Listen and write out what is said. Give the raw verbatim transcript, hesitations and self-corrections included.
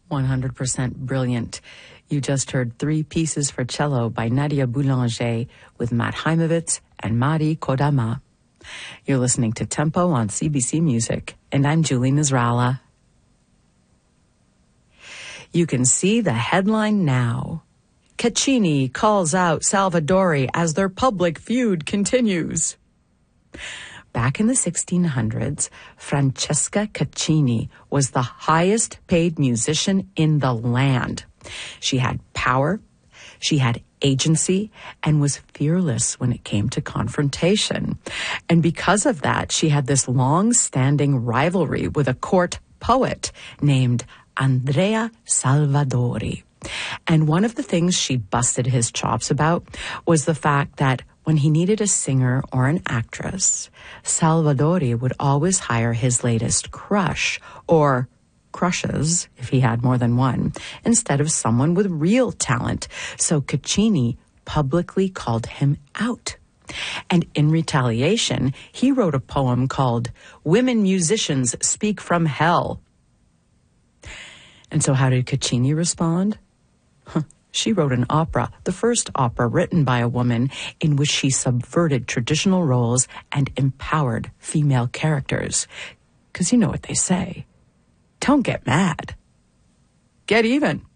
one hundred percent brilliant. You just heard three pieces for cello by Nadia Boulanger with Matt Heimovitz and Mari Kodama. You're listening to Tempo on C B C Music, and I'm Julie Nasrallah. You can see the headline now. Caccini calls out Salvadori as their public feud continues. Back in the sixteen hundreds, Francesca Caccini was the highest paid musician in the land. She had power, she had agency, and was fearless when it came to confrontation. And because of that, she had this long-standing rivalry with a court poet named Andrea Salvadori. And one of the things she busted his chops about was the fact that when he needed a singer or an actress, Salvadori would always hire his latest crush, or crushes, if he had more than one, instead of someone with real talent. So Caccini publicly called him out. And in retaliation, he wrote a poem called Women Musicians Speak from Hell. And so how did Caccini respond? Huh. She wrote an opera, the first opera written by a woman, in which she subverted traditional roles and empowered female characters. Because you know what they say. Don't get mad. Get even.